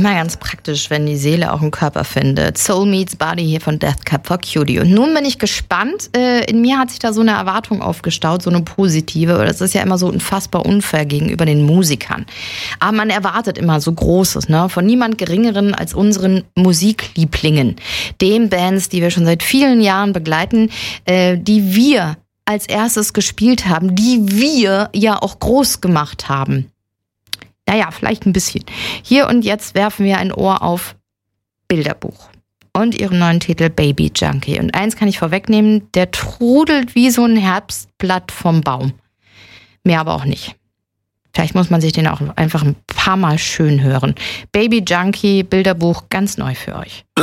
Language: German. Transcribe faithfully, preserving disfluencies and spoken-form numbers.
immer ganz praktisch, wenn die Seele auch einen Körper findet. Soul Meets Body hier von Death Cab for Cutie. Und nun bin ich gespannt. In mir hat sich da so eine Erwartung aufgestaut, so eine positive. Das ist ja immer so unfassbar unfair gegenüber den Musikern. Aber man erwartet immer so Großes, ne? Von niemand Geringeren als unseren Musiklieblingen. Den Bands, die wir schon seit vielen Jahren begleiten, die wir als erstes gespielt haben, die wir ja auch groß gemacht haben. Naja, vielleicht ein bisschen. Hier und jetzt werfen wir ein Ohr auf Bilderbuch und ihren neuen Titel Baby Junkie. Und eins kann ich vorwegnehmen, der trudelt wie so ein Herbstblatt vom Baum. Mehr aber auch nicht. Vielleicht muss man sich den auch einfach ein paar Mal schön hören. Baby Junkie, Bilderbuch, ganz neu für euch.